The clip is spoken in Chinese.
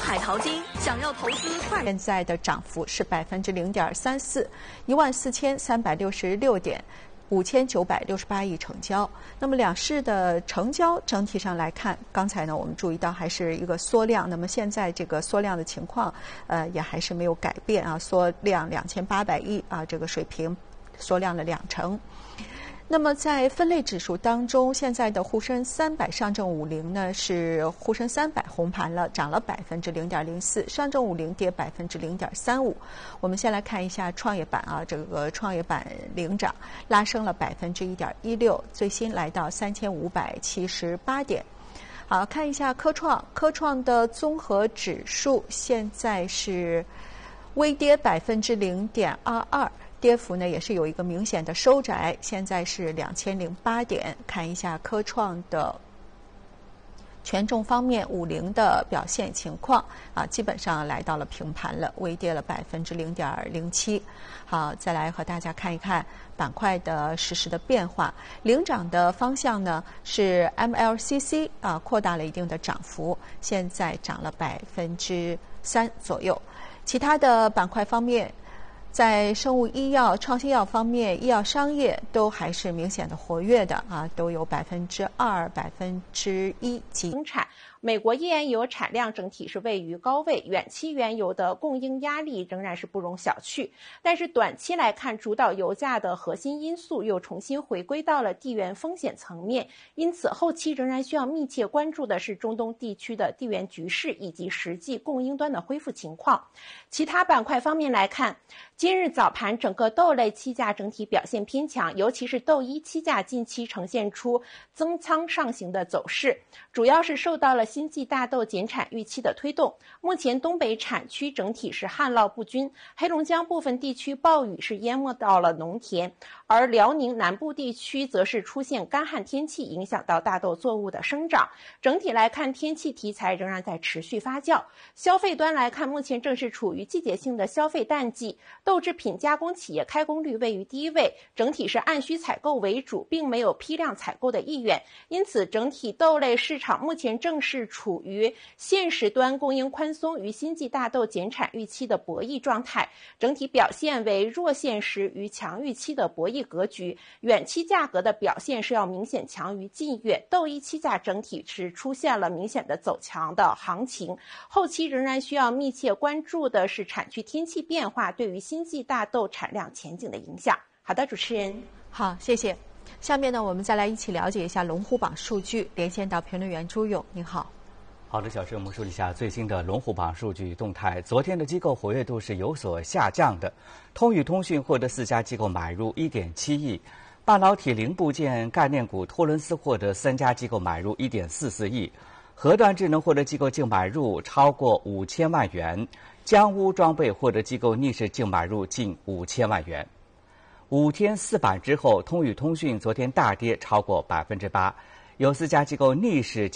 海淘金，想要投资快。 现在的涨幅是0.34%，14366点。5968亿成交。那么两市的成交整体上来看，刚才呢我们注意到还是一个缩量。那么现在这个缩量的情况，也还是没有改变啊，缩量2800亿啊，这个水平缩量了20%。那么在分类指数当中，现在的沪深300、上证50呢是沪深300红盘了，涨了0.04%，上证50跌0.35%。我们先来看一下创业板啊，这个创业板领涨，拉升了1.16%，最新来到3578点。好，看一下科创的综合指数现在是微跌0.22%。跌幅呢也是有一个明显的收窄，现在是2008点。看一下科创的权重方面，50的表现情况啊，基本上来到了平盘了，微跌了0.07%。好，再来和大家看一看板块的实时的变化。领涨的方向呢是 MLCC 啊，扩大了一定的涨幅，现在涨了3%左右。其他的板块方面，在生物医药、创新药方面，医药商业都还是明显的活跃的啊，都有2%、1% 增产。美国页岩油产量整体是位于高位，远期原油的供应压力仍然是不容小觑。但是短期来看，主导油价的核心因素又重新回归到了地缘风险层面，因此后期仍然需要密切关注的是中东地区的地缘局势以及实际供应端的恢复情况。其他板块方面来看，今日早盘整个豆类期价整体表现偏强，尤其是豆一期价近期呈现出增仓上行的走势，主要是受到了新季大豆减产预期的推动。目前东北产区整体是旱涝不均，黑龙江部分地区暴雨是淹没到了农田，而辽宁南部地区则是出现干旱天气，影响到大豆作物的生长。整体来看，天气题材仍然在持续发酵。消费端来看，目前正是处于季节性的消费淡季，豆制品加工企业开工率位于低位，整体是按需采购为主，并没有批量采购的意愿。因此整体豆类市场目前正是处于现时端供应宽松与新季大豆减产预期的博弈状态，整体表现为弱现实与强预期的博弈格局。远期价格的表现是要明显强于近月，豆一期价整体是出现了明显的走强的行情，后期仍然需要密切关注的是产区天气变化对于新季大豆产量前景的影响。好的，主持人。 好，谢谢。下面呢，我们再来一起了解一下龙虎榜数据，连线到评论员朱勇，您好。 好的，小石，我们梳理一下最新的龙虎榜数据动态。昨天的机构活跃度是有所下降的，通宇通讯获得4家机构买入1.7亿，半导体零部件概念股托伦斯获得3家机构买入1.44亿，核断智能获得机构净买入超过5000万元，江屋装备获得机构逆势净买入近5000万元。5天4板之后，通宇通讯昨天大跌超过8%，有4家机构逆势